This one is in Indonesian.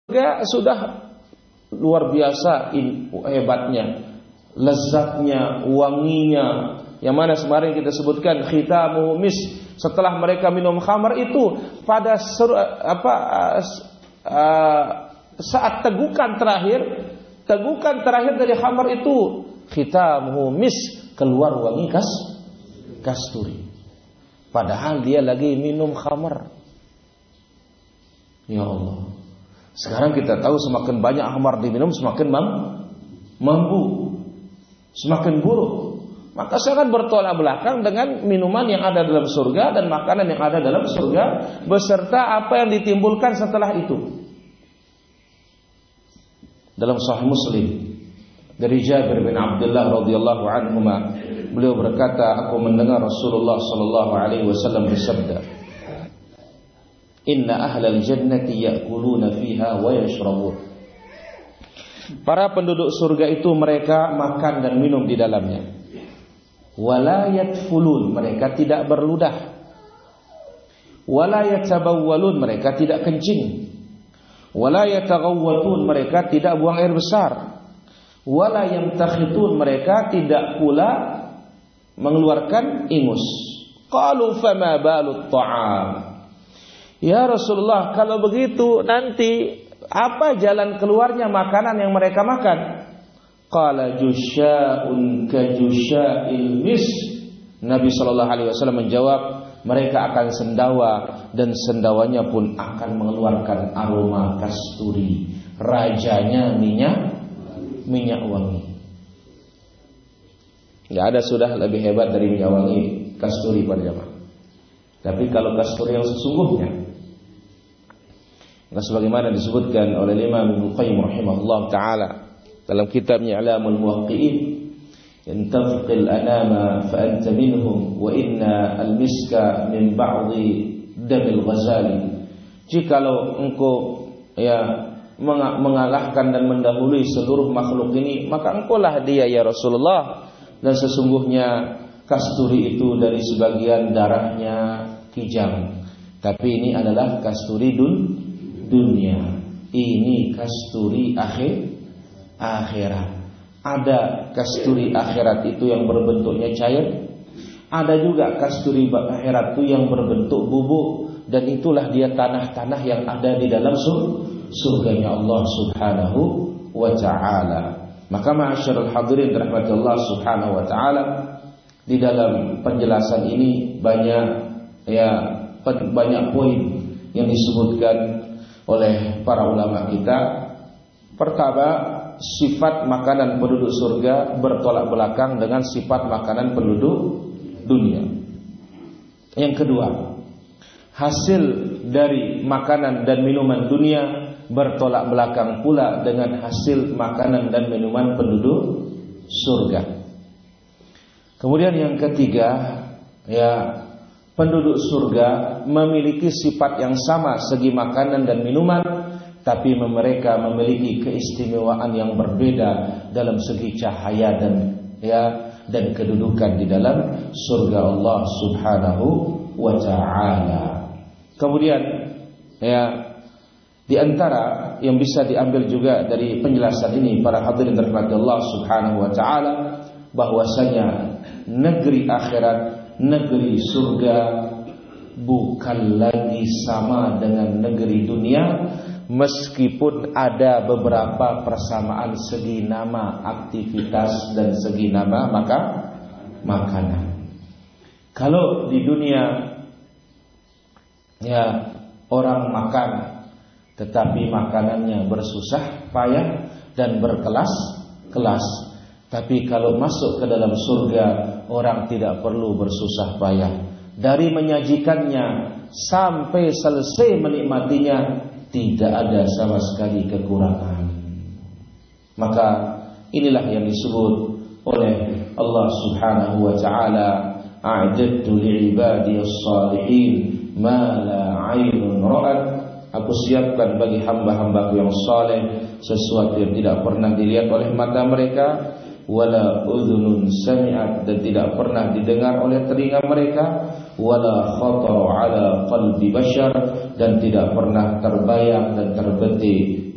surga sudah luar biasa hebatnya, lezatnya, wanginya. Yang mana kemarin kita sebutkan khitamuhu misk. Setelah mereka minum khamar itu, pada saat tegukan terakhir dari khamar itu, khitamuhu misk, keluar wangi kasturi. Padahal dia lagi minum khamar. Ya Allah. Sekarang kita tahu semakin banyak khamar diminum semakin mampu, semakin buruk. Maka sangat bertolak belakang dengan minuman yang ada dalam surga dan makanan yang ada dalam surga beserta apa yang ditimbulkan setelah itu. Dalam Sahih Muslim dari Jabir bin Abdullah radhiyallahu anhuma, beliau berkata, aku mendengar Rasulullah sallallahu alaihi wasallam bersabda, "Inna ahlal jannati ya'kuluna fiha wa yashrabun." Para penduduk surga itu mereka makan dan minum di dalamnya. Wala yatfulun, mereka tidak berludah. Wala yatabawwalun, mereka tidak kencing. Wala yataghawwatun, mereka tidak buang air besar. Wala yamtakhitun, mereka tidak pula mengeluarkan ingus. Qalu fama balut ta'am. Ya Rasulullah, kalau begitu nanti apa jalan keluarnya makanan yang mereka makan? Qala jusya'un ka jusya'il mis. Nabi sallallahu alaihi wasallam menjawab, mereka akan sendawa dan sendawanya pun akan mengeluarkan aroma kasturi. Rajanya minyak wangi. Enggak ada sudah lebih hebat dari minyak wangi kasturi pada jamaah. Tapi kalau kasturi yang sesungguhnya, nah, sebagaimana disebutkan oleh Imam Ibnu Qayyim rahimahullah taala dalam kitabnya I'lamul Muwaqqi'in, "Intafqil anama fa anta minhum wa inna al-miska min ba'dhi damil ghazali." Jikalau engkau mengalahkan dan mendahului seluruh makhluk ini, maka engkaulah dia ya Rasulullah, dan sesungguhnya kasturi itu dari sebagian darahnya kijang, tapi ini adalah kasturi dunia. Ini kasturi akhirat. Ada kasturi akhirat itu yang berbentuknya cair, ada juga kasturi akhirat itu yang berbentuk bubuk, dan itulah dia tanah-tanah yang ada di dalam surganya Allah Subhanahu wa taala. Maka ma'asyiral hadirin rahmati Allah Subhanahu wa taala, di dalam penjelasan ini banyak poin yang disebutkan oleh para ulama kita. Pertama, sifat makanan penduduk surga bertolak belakang dengan sifat makanan penduduk dunia. Yang kedua, hasil dari makanan dan minuman dunia bertolak belakang pula dengan hasil makanan dan minuman penduduk surga. Kemudian yang ketiga, penduduk surga memiliki sifat yang sama segi makanan dan minuman, tapi mereka memiliki keistimewaan yang berbeda dalam segi cahaya dan kedudukan di dalam surga Allah Subhanahu wa taala. Kemudian di antara yang bisa diambil juga dari penjelasan ini para hadirin dirahmati Allah Subhanahu wa taala, bahwasanya negeri akhirat, negeri surga bukan lagi sama dengan negeri dunia, meskipun ada beberapa persamaan segi nama aktivitas dan segi nama makanan. Kalau di dunia orang makan, tetapi makanannya bersusah payah dan berkelas-kelas. Tapi kalau masuk ke dalam surga, orang tidak perlu bersusah payah. Dari menyajikannya sampai selesai menikmatinya, tidak ada sama sekali kekurangan. Maka inilah yang disebut oleh Allah Subhanahu wa taala, "A'dadtu li'ibadiyas salihin ma la 'ainun ra'at." Aku siapkan bagi hamba-hambaku yang saleh sesuatu yang tidak pernah dilihat oleh mata mereka, wala udhunun sami'at, dan tidak pernah didengar oleh telinga mereka, wala khatara ala qalbi bashar, dan tidak pernah terbayang dan terbetik